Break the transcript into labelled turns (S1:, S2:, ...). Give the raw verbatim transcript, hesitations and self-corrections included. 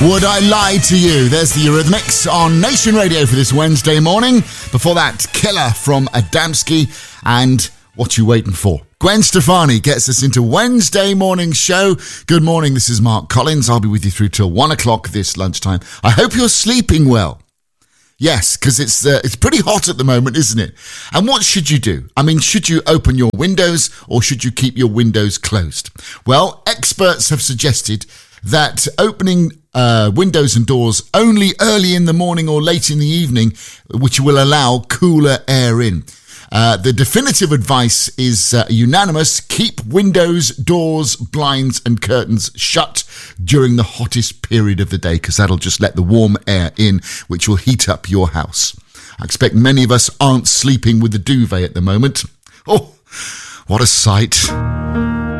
S1: Would I Lie to You? There's the Eurythmics on Nation Radio for this Wednesday morning. Before that, Killer from Adamski and What You Waiting For? Gwen Stefani gets us into Wednesday morning show. Good morning, this is Mark Collins. I'll be with you through till one o'clock this lunchtime. I hope you're sleeping well. Yes, because it's uh, it's pretty hot at the moment, isn't it? And what should you do? I mean, should you open your windows or should you keep your windows closed? Well, experts have suggested that opening uh, windows and doors only early in the morning or late in the evening, which will allow cooler air in. Uh, the definitive advice is uh, unanimous. Keep windows, doors, blinds and curtains shut during the hottest period of the day, because that'll just let the warm air in, which will heat up your house. I expect many of us aren't sleeping with the duvet at the moment. Oh, what a sight.